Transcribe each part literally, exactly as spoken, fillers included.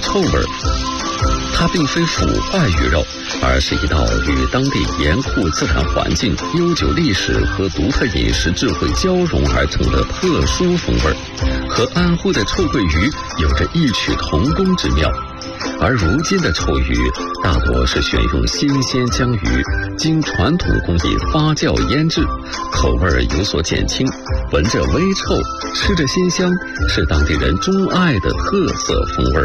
臭味儿。它并非腐坏鱼肉，而是一道与当地严酷自然环境、悠久历史和独特饮食智慧交融而成的特殊风味，和安徽的臭鳜鱼有着异曲同工之妙。而如今的臭鱼大多是选用新鲜江鱼，经传统工艺发酵腌制，口味有所减轻，闻着微臭，吃着鲜香，是当地人钟爱的特色风味。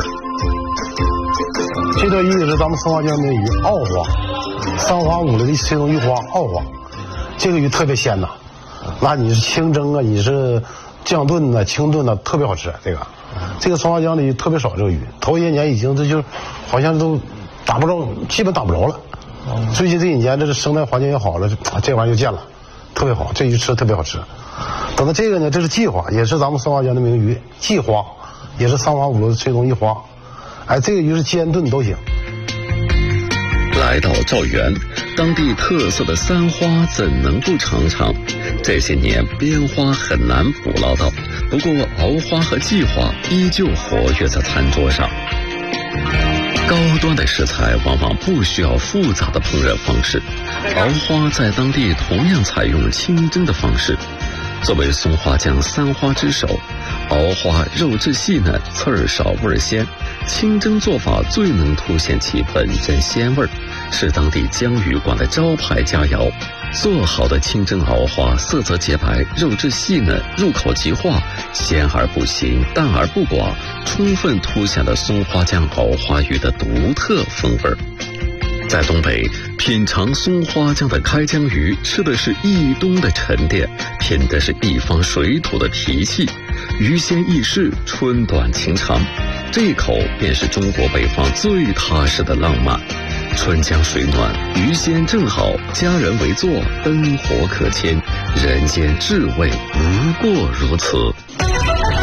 这条鱼是咱们松花江的鱼，澳花，三花五类的其中一花，澳花。这个鱼特别鲜呐，那你是清蒸啊，你是酱炖呐、清炖呐，特别好吃。这个，这个松花江里特别少这个鱼，头些年已经这就好像都打不着，基本打不着了。最近这几年这是生态环境也好了，这玩意儿就见了，特别好，这鱼吃的特别好吃。等到这个呢，这是蓟花，也是咱们松花江的名鱼，蓟花也是三花五类的其中一花。哎，这个鱼是煎炖都行。 来到赵源，当地特色的三花怎能不尝尝？这些年边花很难捕捞到，不过鳌花和蓟花依旧活跃在餐桌上。高端的食材往往不需要复杂的烹饪方式，鳌花在当地同样采用清蒸的方式。作为松花江三花之首，鳌花肉质细嫩，刺儿少味鲜，清蒸做法最能凸显其本真鲜味，是当地江鱼馆的招牌佳肴。做好的清蒸鳌花色泽洁白，肉质细嫩，入口即化，鲜而不腥，淡而不寡，充分凸显了松花江鳌花鱼的独特风味。在东北品尝松花江的开江鱼，吃的是一冬的沉淀，品的是一方水土的脾气，鱼鲜易逝，春短情长，这一口便是中国北方最踏实的浪漫。春江水暖，鱼鲜正好，家人围坐，灯火可牵，人间至味不过如此。